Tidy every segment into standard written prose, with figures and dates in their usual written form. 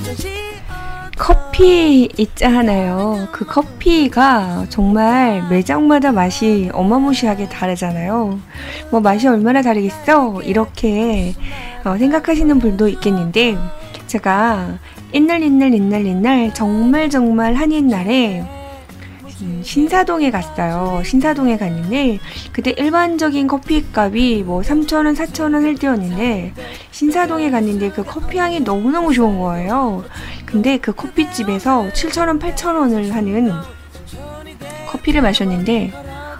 커피 있잖아요. 그 커피가 정말 매장마다 맛이 어마무시하게 다르잖아요. 뭐 맛이 얼마나 다르겠어? 이렇게 생각하시는 분도 있겠는데 제가 옛날 정말 한 옛날에 신사동에 갔어요. 신사동에 갔는데 그때 일반적인 커피값이 뭐 3,000원, 4,000원 할 때였는데 신사동에 갔는데 그 커피 향이 너무너무 좋은 거예요. 근데 그 커피집에서 7,000원, 8,000원을 하는 커피를 마셨는데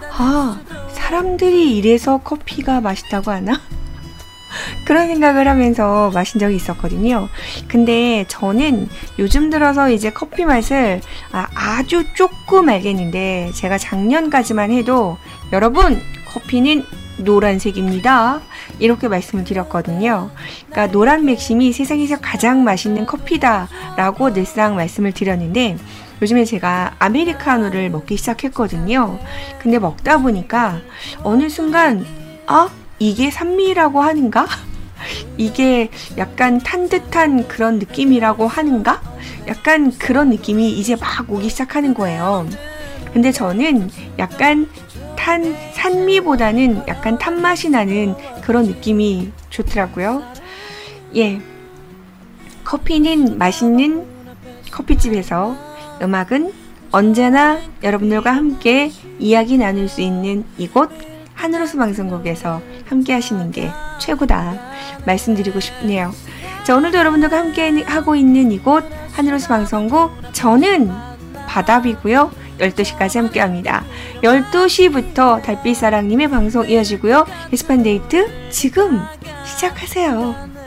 사람들이 이래서 커피가 맛있다고 하나? 그런 생각을 하면서 마신 적이 있었거든요. 근데 저는 요즘 들어서 이제 커피 맛을 아주 조금 알겠는데 제가 작년까지만 해도 여러분 커피는 노란색입니다. 이렇게 말씀을 드렸거든요. 그러니까 노란 맥심이 세상에서 가장 맛있는 커피다라고 늘상 말씀을 드렸는데 요즘에 제가 아메리카노를 먹기 시작했거든요. 근데 먹다 보니까 어느 순간 이게 산미라고 하는가? 이게 약간 탄 듯한 그런 느낌이라고 하는가? 약간 그런 느낌이 이제 막 오기 시작하는 거예요. 근데 저는 약간 산미보다는 약간 탄맛이 나는 그런 느낌이 좋더라고요. 예. 커피는 맛있는 커피집에서 음악은 언제나 여러분들과 함께 이야기 나눌 수 있는 이곳 하늘호수 방송국에서 함께 하시는 게 최고다 말씀드리고 싶네요. 자, 오늘도 여러분들과 함께 하고 있는 이곳 하늘호수 방송국 저는 바답이고요. 12시까지 함께 합니다. 12시부터 달빛사랑님의 방송 이어지고요. 게시판 데이트 지금 시작하세요.